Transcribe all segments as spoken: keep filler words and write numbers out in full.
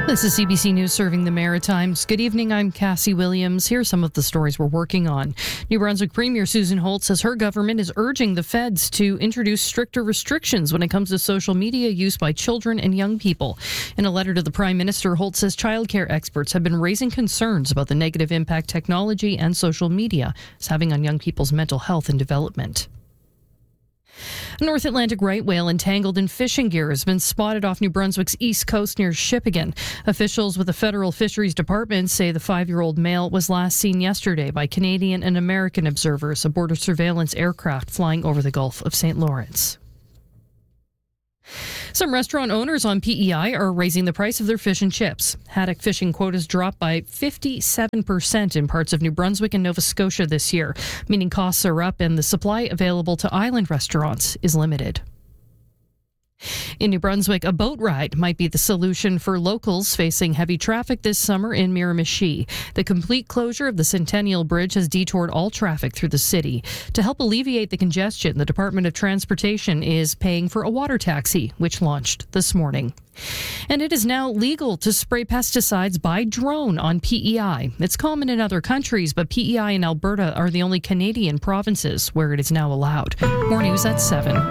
This is C B C News serving the Maritimes. Good evening, I'm Cassie Williams. Here are some of the stories we're working on. New Brunswick Premier Susan Holt says her government is urging the feds to introduce stricter restrictions when it comes to social media use by children and young people. In a letter to the Prime Minister, Holt says childcare experts have been raising concerns about the negative impact technology and social media is having on young people's mental health and development. A North Atlantic right whale entangled in fishing gear has been spotted off New Brunswick's east coast near Shippagan. Officials with the Federal Fisheries Department say the five-year-old male was last seen yesterday by Canadian and American observers aboard a surveillance aircraft flying over the Gulf of Saint Lawrence. Some restaurant owners on P E I are raising the price of their fish and chips. Haddock fishing quotas dropped by fifty-seven percent in parts of New Brunswick and Nova Scotia this year, meaning costs are up and the supply available to island restaurants is limited. In New Brunswick, a boat ride might be the solution for locals facing heavy traffic this summer in Miramichi. The complete closure of the Centennial Bridge has detoured all traffic through the city. To help alleviate the congestion, the Department of Transportation is paying for a water taxi, which launched this morning. And it is now legal to spray pesticides by drone on P E I. It's common in other countries, but P E I and Alberta are the only Canadian provinces where it is now allowed. More news at seven.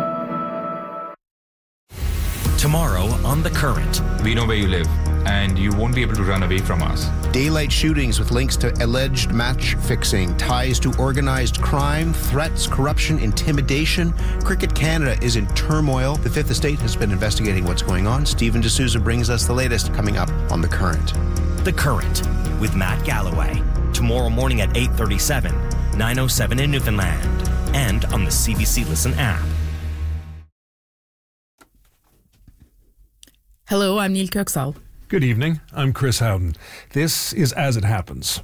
Tomorrow on The Current. We know where you live, and you won't be able to run away from us. Daylight shootings with links to alleged match fixing, ties to organized crime, threats, corruption, intimidation. Cricket Canada is in turmoil. The Fifth Estate has been investigating what's going on. Stephen D'Souza brings us the latest coming up on The Current. The Current with Matt Galloway. Tomorrow morning at eight thirty-seven, nine oh seven in Newfoundland, and on the C B C Listen app. Hello, I'm Neil Kirksall. Good evening, I'm Chris Howden. This is As It Happens.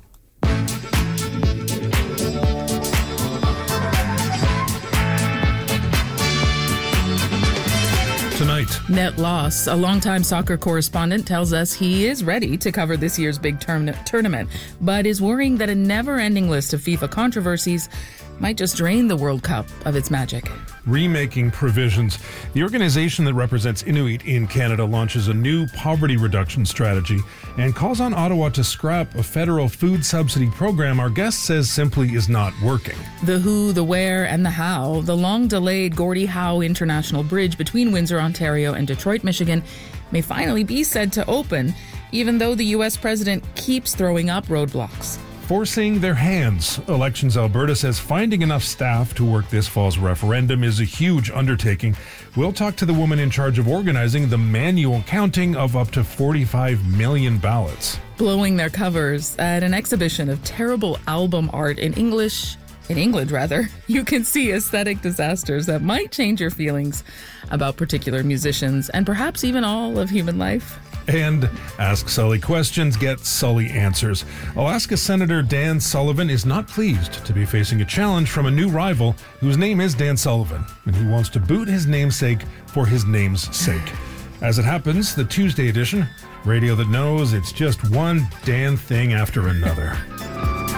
Tonight. Net loss. A longtime soccer correspondent tells us he is ready to cover this year's big term- tournament, but is worrying that a never-ending list of FIFA controversies might just drain the World Cup of its magic. Remaking provisions. The organization that represents Inuit in Canada launches a new poverty reduction strategy and calls on Ottawa to scrap a federal food subsidy program our guest says simply is not working. The who, the where, and the how. The long-delayed Gordie Howe International Bridge between Windsor, Ontario and Detroit, Michigan may finally be said to open, even though the U S president keeps throwing up roadblocks. Forcing their hands. Elections Alberta says finding enough staff to work this fall's referendum is a huge undertaking. We'll talk to the woman in charge of organizing the manual counting of up to forty-five million ballots. Blowing their covers at an exhibition of terrible album art in English, in England rather. You can see aesthetic disasters that might change your feelings about particular musicians and perhaps even all of human life. And Ask Sully questions, get Sully answers. Alaska Senator Dan Sullivan is not pleased to be facing a challenge from a new rival whose name is Dan Sullivan, and he wants to boot his namesake for his name's sake. As it happens, the Tuesday edition, radio that knows it's just one Dan thing after another.